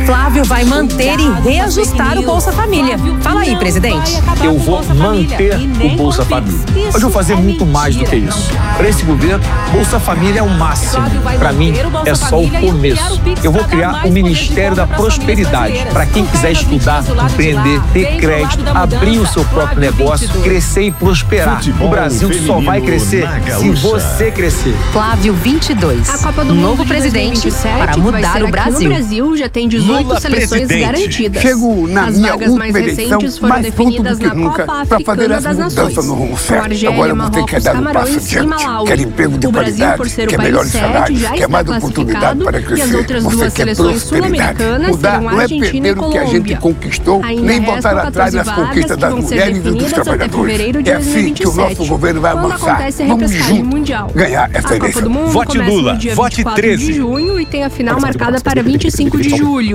Flávio vai manter e reajustar o Bolsa Família. Fala aí, presidente. Eu vou manter o Bolsa Família. Mas eu vou fazer muito mais do que isso. Para esse governo, Bolsa Família é o máximo. Para mim, é só o começo. Eu vou criar o Ministério da Prosperidade. Para quem quiser estudar, empreender, ter crédito, abrir o seu próprio negócio, crescer e prosperar. O Brasil só vai crescer se você crescer. Flávio 22. A Copa do Novo Mundo de presidente 2027, para mudar o no Brasil. Brasil já tem 18 seleções garantidas. Chego na As minha vagas mais última eleição recentes foram mais pronto do definidas que na nunca Copa para fazer Africana essa das mudança Nações. no rumo Com certo. Argélia, Agora eu vou ter que Marrocos, dar um passo Camarões e adiante. Malawi. Quer emprego de O Brasil, qualidade, por ser o quer país melhores sede, salários, já quer está mais oportunidade classificado para e as crescer. outras Você duas quer seleções prosperidade. sul-americanas Mudar serão não é Argentina e perder o que a gente Colômbia. conquistou, Ainda nem restam voltar atrás 14 nas vagas conquistas que das vão ser mulheres e dos definidas até trabalhadores. fevereiro de É assim que o nosso 2027, governo vai quando avançar. acontece a Vamos repescagem juntos mundial. ganhar essa A Copa eleição. do Mundo Vote começa Lula, no dia vote 24 13. de junho e tem a final marcada para 25 de julho.